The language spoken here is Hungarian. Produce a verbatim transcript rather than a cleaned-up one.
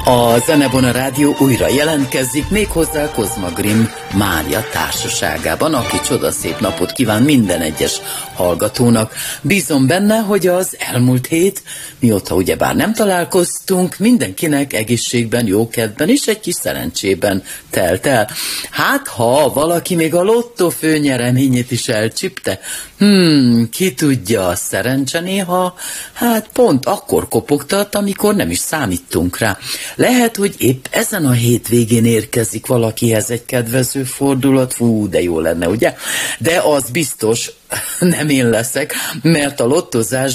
A Zenebona Rádió újra jelentkezik, méghozzá Kozma Grimm Mária társaságában, aki csodaszép napot kíván minden egyes hallgatónak. Bízom benne, hogy az elmúlt hét, mióta ugyebár nem találkoztunk, mindenkinek egészségben, jókedben és egy kis szerencsében telt el. Hát, ha valaki még a lottó főnyereményét is elcsipte, hmm, ki tudja, a szerencse néha, hát pont akkor kopogtat, amikor nem is számítunk rá. Lehet, hogy épp ezen a hétvégén érkezik valakihez egy kedvező fordulat, fú, de jó lenne, ugye? De az biztos, nem én leszek, mert a lottozás